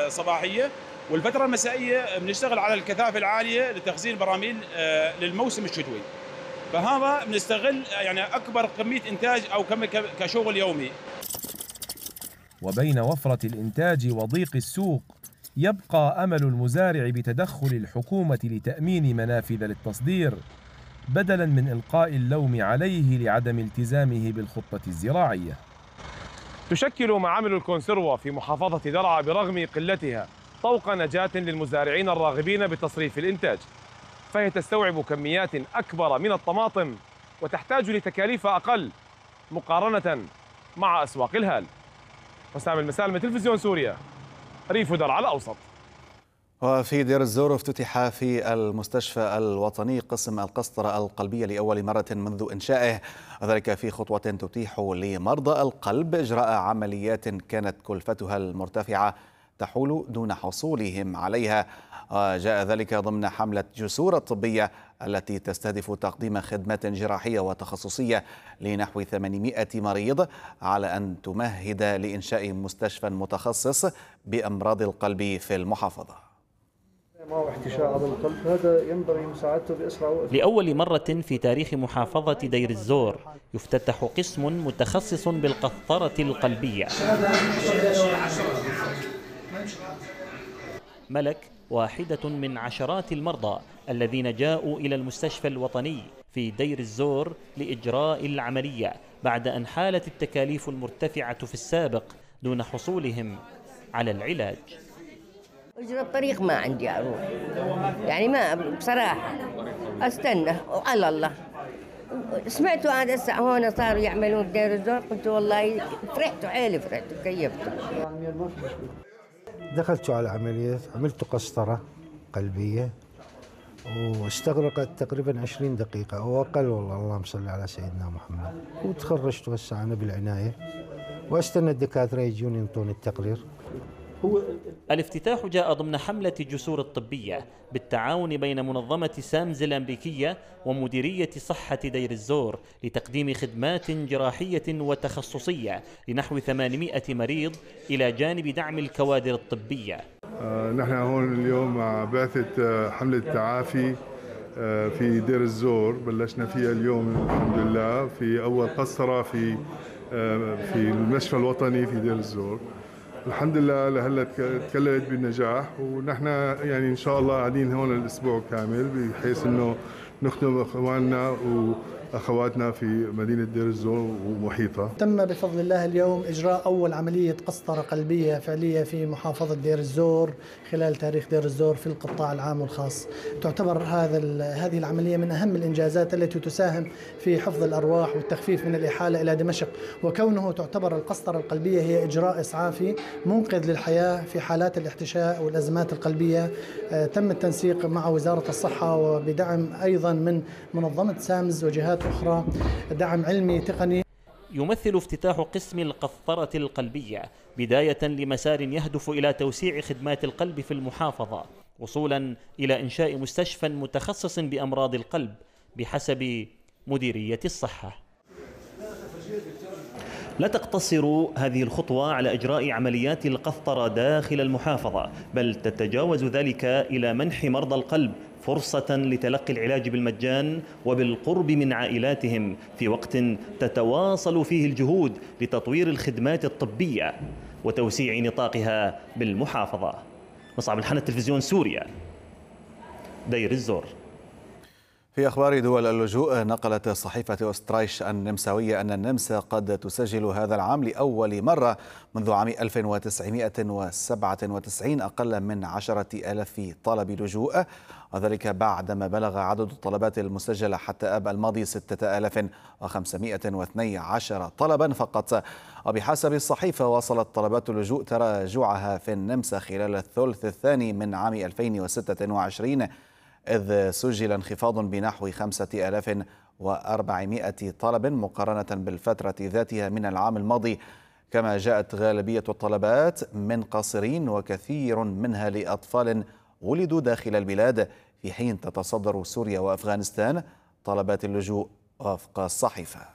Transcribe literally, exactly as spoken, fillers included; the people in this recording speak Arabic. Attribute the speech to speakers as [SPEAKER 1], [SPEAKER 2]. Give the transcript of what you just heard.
[SPEAKER 1] الصباحية، والفترة المسائية بنشتغل على الكثافة العالية لتخزين براميل للموسم الشتوي. فهذا بنستغل يعني أكبر كمية إنتاج أو كشغل يومي.
[SPEAKER 2] وبين وفرة الإنتاج وضيق السوق، يبقى أمل المزارع بتدخل الحكومة لتأمين منافذ للتصدير، بدلاً من إلقاء اللوم عليه لعدم التزامه بالخطة الزراعية.
[SPEAKER 3] تشكل معامل الكونسيروا في محافظة درعا برغم قلتها طوق نجاة للمزارعين الراغبين بتصريف الإنتاج، فهي تستوعب كميات أكبر من الطماطم وتحتاج لتكاليف أقل مقارنة مع أسواق الهال. حسام المسالم، تلفزيون سوريا، ريف درعا الأوسط.
[SPEAKER 4] وفي دير الزور افتتح في المستشفى الوطني قسم القسطرة القلبية لأول مرة منذ إنشائه، وذلك في خطوة تتيح لمرضى القلب إجراء عمليات كانت كلفتها المرتفعة تحول دون حصولهم عليها. جاء ذلك ضمن حملة جسور الطبية التي تستهدف تقديم خدمات جراحية وتخصصية لنحو ثمانمائة مريض، على أن تمهد لإنشاء مستشفى متخصص بأمراض القلب في المحافظة.
[SPEAKER 5] معه احتشاء عضل القلب، هذا ينبغي مساعدته بأسرع وقت.
[SPEAKER 6] لأول مرة في تاريخ محافظة دير الزور يفتتح قسم متخصص بالقسطرة القلبية. ملك واحدة من عشرات المرضى الذين جاءوا إلى المستشفى الوطني في دير الزور لإجراء العملية بعد أن حالت التكاليف المرتفعة في السابق دون حصولهم على العلاج.
[SPEAKER 7] اجرى الطريق ما عندي اروح، يعني ما بصراحه استنى وعلى الله. سمعتوا هذا الساعه هون صاروا يعملون دير الزور، قلت والله فرحت حيلي، فرحت وكيفت.
[SPEAKER 8] دخلت على عمليه، عملت قسطره قلبيه واستغرقت تقريبا عشرين دقيقه او اقل، والله اللهم صل على سيدنا محمد. وتخرجت هسه انا بالعنايه واستنى الدكاتره يجون ينطون التقرير.
[SPEAKER 6] الافتتاح جاء ضمن حملة جسور الطبية بالتعاون بين منظمة سامز الأمريكية ومديرية صحة دير الزور لتقديم خدمات جراحية وتخصصية لنحو ثمانمائة مريض إلى جانب دعم الكوادر الطبية.
[SPEAKER 9] آه نحن هون اليوم مع بعثة حملة تعافي آه في دير الزور، بلشنا فيها اليوم الحمد لله في أول قسطرة في آه في المستشفى الوطني في دير الزور. الحمد لله لهلا تكللت بالنجاح، ونحن يعني ان شاء الله قاعدين هون الاسبوع كامل بحيث انه نخدم اخواننا واخواتنا في مدينه دير الزور ومحيطها.
[SPEAKER 10] تم بفضل الله اليوم اجراء اول عمليه قسطره قلبيه فعليه في محافظه دير الزور خلال تاريخ دير الزور في القطاع العام والخاص. تعتبر هذا هذه العمليه من اهم الانجازات التي تساهم في حفظ الارواح والتخفيف من الاحاله الى دمشق، وكونه تعتبر القسطره القلبيه هي اجراء اسعافي منقذ للحياه في حالات الاحتشاء والازمات القلبيه. تم التنسيق مع وزاره الصحه وبدعم ايضا من منظمه سامز وجهات أخرى، دعم علمي تقني.
[SPEAKER 6] يمثل افتتاح قسم القسطرة القلبية بداية لمسار يهدف إلى توسيع خدمات القلب في المحافظة، وصولا إلى إنشاء مستشفى متخصص بأمراض القلب بحسب مديرية الصحة. لا تقتصر هذه الخطوة على إجراء عمليات القسطرة داخل المحافظة، بل تتجاوز ذلك إلى منح مرضى القلب فرصة لتلقي العلاج بالمجان وبالقرب من عائلاتهم في وقت تتواصل فيه الجهود لتطوير الخدمات الطبية وتوسيع نطاقها بالمحافظة. مصعب الحنة، تلفزيون سوريا، دير الزور.
[SPEAKER 4] في أخبار دول اللجوء، نقلت صحيفة أوسترايش النمساوية أن النمسا قد تسجل هذا العام لأول مرة منذ عام ألف وتسعمائة وسبعة وتسعين أقل من عشرة آلاف طلب لجوء، وذلك بعدما بلغ عدد الطلبات المسجلة حتى آب الماضي ستة آلاف وخمسمائة واثني عشر طلبا فقط. وبحسب الصحيفة وصلت طلبات اللجوء تراجعها في النمسا خلال الثلث الثاني من عام ألفين وستة وعشرين، إذ سجل انخفاض بنحو خمسة آلاف وأربعمائة طلب مقارنة بالفترة ذاتها من العام الماضي. كما جاءت غالبية الطلبات من قاصرين، وكثير منها لأطفال ولدوا داخل البلاد، في حين تتصدر سوريا وأفغانستان طلبات اللجوء وفق الصحيفة.